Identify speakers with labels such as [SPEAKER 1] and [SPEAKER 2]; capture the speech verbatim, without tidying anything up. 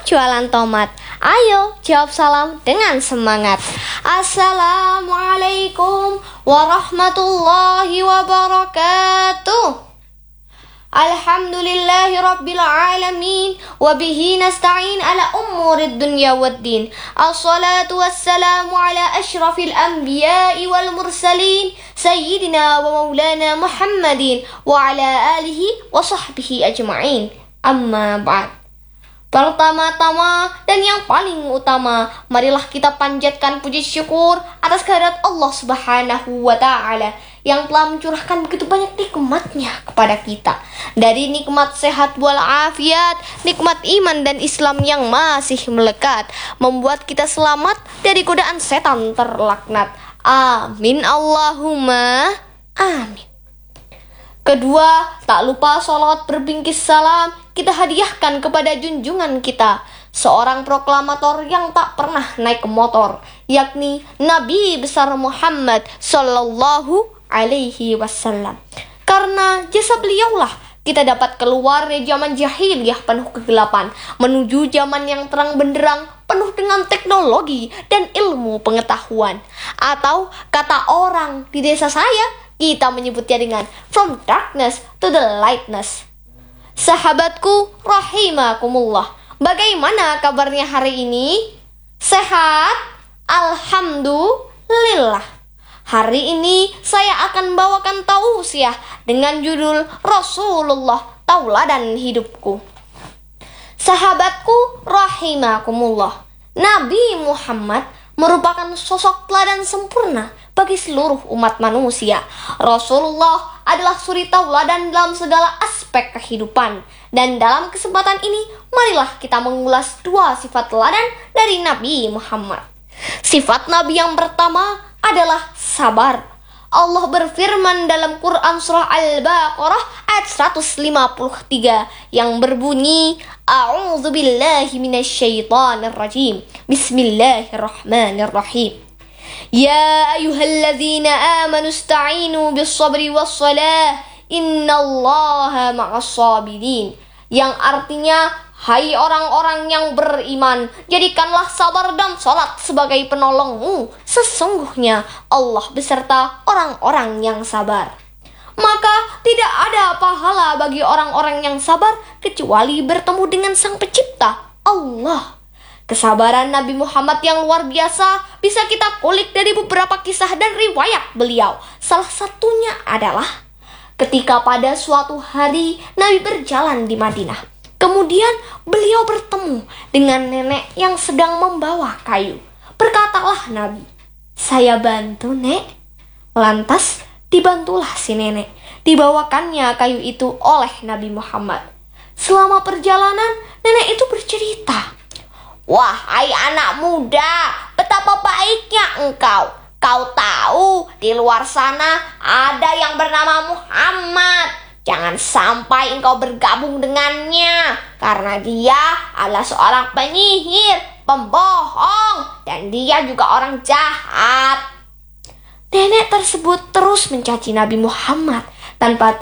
[SPEAKER 1] jualan tomat. Ayo jawab salam dengan semangat. Assalamualaikum warahmatullahi wabarakatuh. Alhamdulillahi rabbil alamin. Wabihi nasta'in ala umurid dunya waddin. Assalatu wassalamu ala ashrafil anbiya'i wal mursalin, Sayyidina wa maulana Muhammadin wa ala alihi wa sahbihi ajma'in. Amma ba'd. Pertama-tama dan yang paling utama, marilah kita panjatkan puji syukur atas kehadirat Allah Subhanahu wa Ta'ala yang telah mencurahkan begitu banyak nikmatnya kepada kita. Dari nikmat sehat walafiat, nikmat iman dan Islam yang masih melekat, membuat kita selamat dari godaan setan terlaknat. Amin Allahumma amin. Kedua, tak lupa salawat berbingkis salam kita hadiahkan kepada junjungan kita, seorang proklamator yang tak pernah naik motor, yakni Nabi besar Muhammad Sallallahu Alaihi Wasallam. Karena jasa beliaulah kita dapat keluar dari zaman jahiliyah penuh kegelapan, menuju zaman yang terang benderang penuh dengan teknologi dan ilmu pengetahuan. Atau kata orang di desa saya, kita menyebutnya dengan from darkness to the lightness. Sahabatku rahimakumullah, bagaimana kabarnya hari ini? Sehat? Alhamdulillah. Hari ini saya akan bawakan tausiah dengan judul Rasulullah Tauladan Hidupku. Sahabatku rahimakumullah, Nabi Muhammad merupakan sosok teladan sempurna bagi seluruh umat manusia. Rasulullah adalah suri tauladan dalam segala aspek kehidupan. Dan dalam kesempatan ini, marilah kita mengulas dua sifat teladan dari Nabi Muhammad. Sifat Nabi yang pertama adalah sabar. Allah berfirman dalam Quran surah Al-Baqarah ayat seratus lima puluh tiga yang berbunyi, A'udzubillahi minasyaitonir rajim. Bismillahirrahmanirrahim. Ya ayyuhalladzina amanu ista'inu bis-sabri was-salah, innallaha ma'as-sabirin. Yang artinya, hai orang-orang yang beriman, jadikanlah sabar dan salat sebagai penolongmu. Sesungguhnya Allah beserta orang-orang yang sabar. Maka tidak ada pahala bagi orang-orang yang sabar kecuali bertemu dengan Sang Pencipta, Allah. Kesabaran Nabi Muhammad yang luar biasa bisa kita kulik dari beberapa kisah dan riwayat beliau. Salah satunya adalah ketika pada suatu hari Nabi berjalan di Madinah. Kemudian beliau bertemu dengan nenek yang sedang membawa kayu. Berkatalah Nabi, "Saya bantu, Nek." Lantas dibantulah si nenek. Dibawakannya kayu itu oleh Nabi Muhammad. Selama perjalanan, nenek itu bercerita, "Wahai anak muda, betapa baiknya engkau. Kau tahu di luar sana ada yang bernama Muhammad. Jangan sampai engkau bergabung dengannya, karena dia adalah seorang penyihir, pembohong, dan dia juga orang jahat." Nenek tersebut terus mencaci Nabi Muhammad tanpa